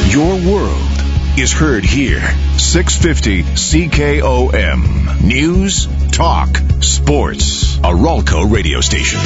Your world is heard here. 650 CKOM. News, talk, sports. A Ralco radio station.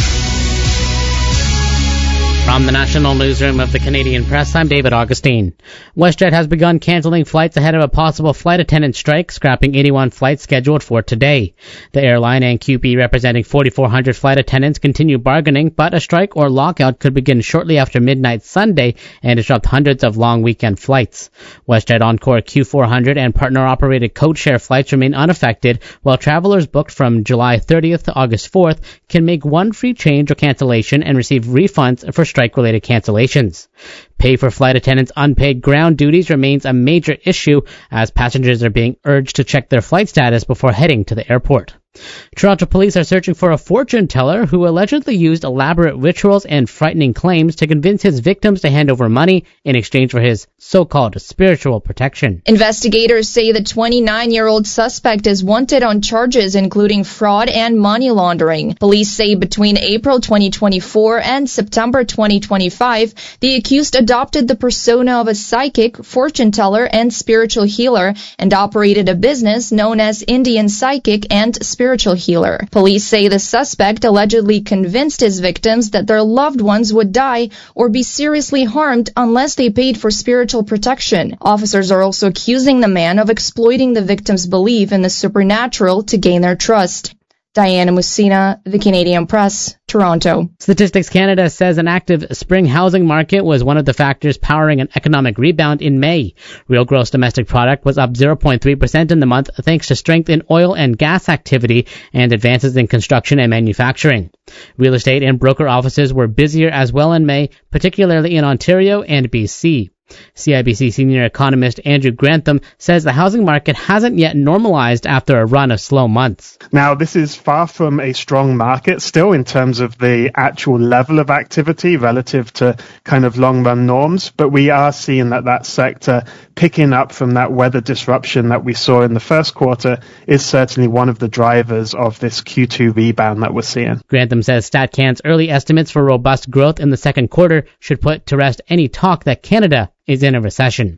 From the National Newsroom of the Canadian Press, I'm David Augustine. WestJet has begun canceling flights ahead of a possible flight attendant strike, scrapping 81 flights scheduled for today. The airline and QP, representing 4,400 flight attendants, continue bargaining, but a strike or lockout could begin shortly after midnight Sunday and disrupt hundreds of long weekend flights. WestJet Encore Q400 and partner-operated codeshare flights remain unaffected, while travelers booked from July 30th to August 4th can make one free change or cancellation and receive refunds for strike-related cancellations. Pay for flight attendants' unpaid ground duties remains a major issue as passengers are being urged to check their flight status before heading to the airport. Toronto police are searching for a fortune teller who allegedly used elaborate rituals and frightening claims to convince his victims to hand over money in exchange for his so-called spiritual protection. Investigators say the 29-year-old suspect is wanted on charges including fraud and money laundering. Police say between April 2024 and September 2025, the accused adopted the persona of a psychic, fortune teller, and spiritual healer and operated a business known as Indian Psychic and Spiritual Healer. Police say the suspect allegedly convinced his victims that their loved ones would die or be seriously harmed unless they paid for spiritual protection. Officers are also accusing the man of exploiting the victims' belief in the supernatural to gain their trust. Diana Mussina, The Canadian Press, Toronto. Statistics Canada says an active spring housing market was one of the factors powering an economic rebound in May. Real gross domestic product was up 0.3% in the month thanks to strength in oil and gas activity and advances in construction and manufacturing. Real estate and broker offices were busier as well in May, particularly in Ontario and BC. CIBC senior economist Andrew Grantham says the housing market hasn't yet normalized after a run of slow months. Now, this is far from a strong market still in terms of the actual level of activity relative to kind of long-run norms, but we are seeing that sector picking up from that weather disruption that we saw in the first quarter is certainly one of the drivers of this Q2 rebound that we're seeing. Grantham says StatCan's early estimates for robust growth in the second quarter should put to rest any talk that Canada is in a recession.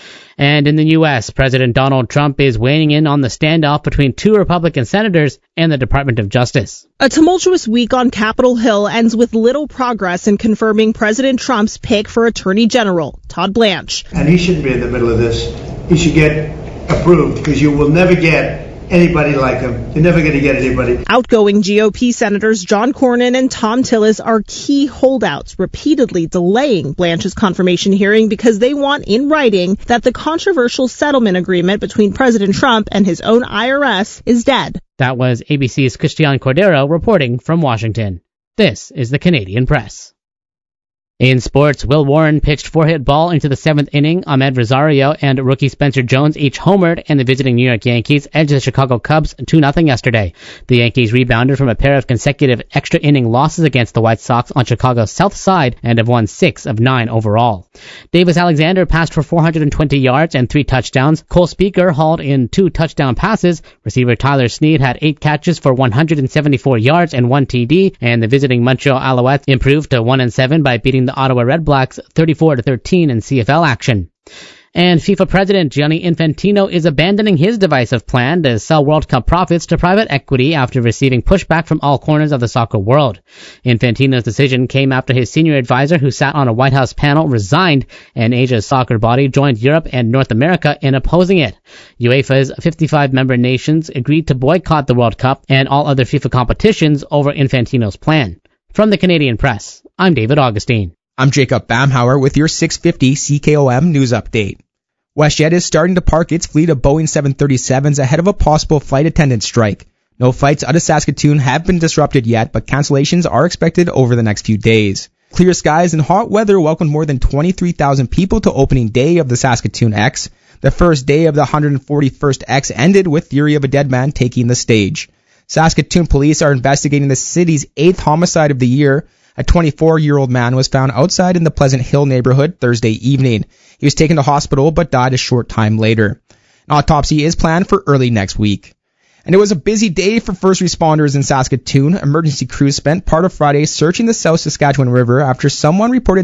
And in the U.S., President Donald Trump is weighing in on the standoff between two Republican senators and the Department of Justice. A tumultuous week on Capitol Hill ends with little progress in confirming President Trump's pick for Attorney General Todd Blanche. And he shouldn't be in the middle of this. He should get approved because you will never get anybody like him. You're never going to get anybody. Outgoing GOP Senators John Cornyn and Thom Tillis are key holdouts, repeatedly delaying Blanche's confirmation hearing because they want in writing that the controversial settlement agreement between President Trump and his own IRS is dead. That was ABC's Christian Cordero reporting from Washington. This is the Canadian Press. In sports, Will Warren pitched 4-hit ball into the 7th inning. Ahmed Rosario and rookie Spencer Jones each homered, and the visiting New York Yankees edged the Chicago Cubs 2-0 yesterday. The Yankees rebounded from a pair of consecutive extra inning losses against the White Sox on Chicago's south side and have won 6 of 9 overall. Davis Alexander passed for 420 yards and 3 touchdowns. Cole Speaker hauled in 2 touchdown passes. Receiver Tyler Snead had 8 catches for 174 yards and 1 TD, and the visiting Montreal Alouettes improved to 1-7 by beating the Ottawa Redblacks 34-13 in CFL action. And FIFA President Gianni Infantino is abandoning his divisive plan to sell World Cup profits to private equity after receiving pushback from all corners of the soccer world. Infantino's decision came after his senior advisor, who sat on a White House panel, resigned, and Asia's soccer body joined Europe and North America in opposing it. UEFA's 55 member nations agreed to boycott the World Cup and all other FIFA competitions over Infantino's plan. From the Canadian Press, I'm David Augustine. I'm Jacob Bamhauer with your 650 CKOM News Update. WestJet is starting to park its fleet of Boeing 737s ahead of a possible flight attendant strike. No flights out of Saskatoon have been disrupted yet, but cancellations are expected over the next few days. Clear skies and hot weather welcomed more than 23,000 people to opening day of the Saskatoon X. The first day of the 141st X ended with Theory of a Dead Man taking the stage. Saskatoon police are investigating the city's 8th homicide of the year. A 24-year-old man was found outside in the Pleasant Hill neighborhood Thursday evening. He was taken to hospital but died a short time later. An autopsy is planned for early next week. And it was a busy day for first responders in Saskatoon. Emergency crews spent part of Friday searching the South Saskatchewan River after someone reported